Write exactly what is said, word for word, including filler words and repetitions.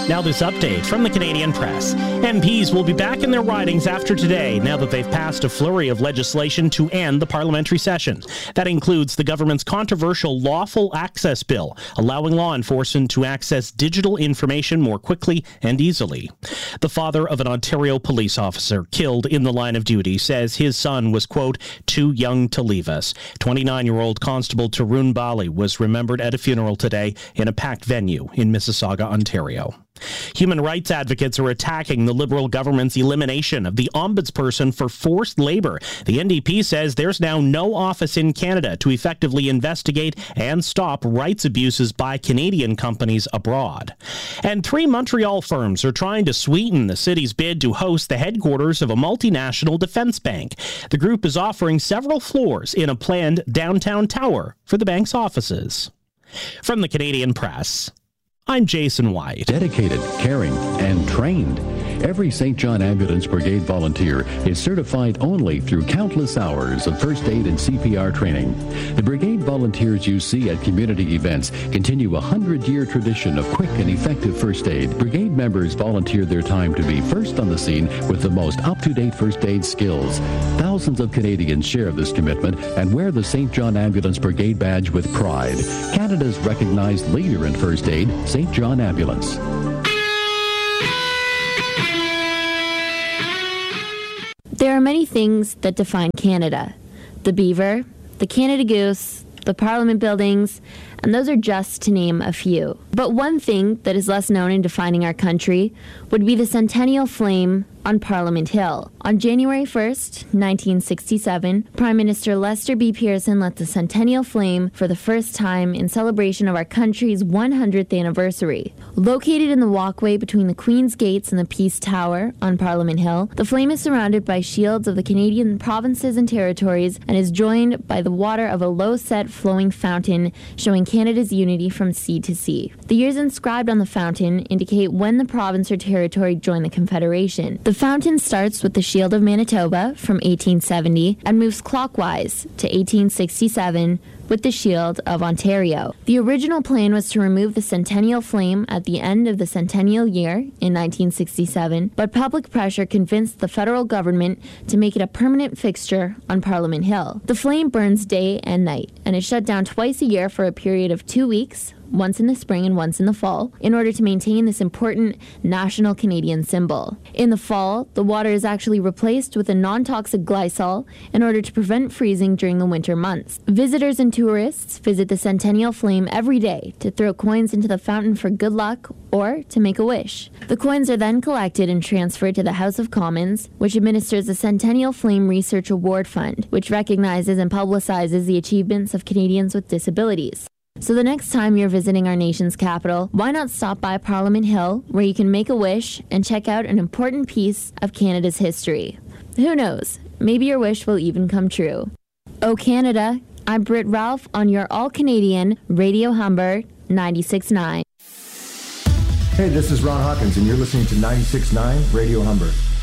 Now this update from the Canadian Press. M Ps will be back in their ridings after today now that they've passed a flurry of legislation to end the parliamentary session. That includes the government's controversial Lawful Access Bill, allowing law enforcement to access digital information more quickly and easily. The father of an Ontario police officer killed in the line of duty says his son was, quote, too young to leave us. twenty-nine-year-old Constable Tarun Bali was remembered at a funeral today in a packed venue in Mississauga, Ontario. Human rights advocates are attacking the Liberal government's elimination of the ombudsperson for forced labor. The N D P says there's now no office in Canada to effectively investigate and stop rights abuses by Canadian companies abroad. And three Montreal firms are trying to sweeten the city's bid to host the headquarters of a multinational defense bank. The group is offering several floors in a planned downtown tower for the bank's offices. From the Canadian Press, I'm Jason White. Dedicated, caring, and trained. Every Saint John Ambulance Brigade volunteer is certified only through countless hours of first aid and C P R training. The brigade volunteers you see at community events continue a hundred-year tradition of quick and effective first aid. Brigade members volunteer their time to be first on the scene with the most up-to-date first aid skills. Thousands of Canadians share this commitment and wear the Saint John Ambulance Brigade badge with pride. Canada's recognized leader in first aid, Saint John Ambulance. There are many things that define Canada. The beaver, the Canada Goose, the Parliament buildings, and those are just to name a few. But one thing that is less known in defining our country would be the Centennial Flame on Parliament Hill. On January first, nineteen sixty-seven, Prime Minister Lester B. Pearson lit the Centennial Flame for the first time in celebration of our country's one hundredth anniversary. Located in the walkway between the Queen's Gates and the Peace Tower on Parliament Hill, the flame is surrounded by shields of the Canadian provinces and territories and is joined by the water of a low-set flowing fountain showing Canada's unity from sea to sea. The years inscribed on the fountain indicate when the province or territory joined the Confederation. The fountain starts with the Shield of Manitoba from eighteen seventy and moves clockwise to eighteen sixty-seven with the Shield of Ontario. The original plan was to remove the Centennial Flame at the end of the centennial year in nineteen sixty-seven, but public pressure convinced the federal government to make it a permanent fixture on Parliament Hill. The flame burns day and night and is shut down twice a year for a period of two weeks, once in the spring and once in the fall, in order to maintain this important national Canadian symbol. In the fall, the water is actually replaced with a non-toxic glycol in order to prevent freezing during the winter months. Visitors and tourists visit the Centennial Flame every day to throw coins into the fountain for good luck or to make a wish. The coins are then collected and transferred to the House of Commons, which administers the Centennial Flame Research Award Fund, which recognizes and publicizes the achievements of Canadians with disabilities. So the next time you're visiting our nation's capital, why not stop by Parliament Hill, where you can make a wish and check out an important piece of Canada's history. Who knows? Maybe your wish will even come true. Oh Canada, I'm Britt Ralph on your all-Canadian Radio Humber ninety-six point nine. Hey, this is Ron Hawkins, and you're listening to ninety-six point nine Radio Humber.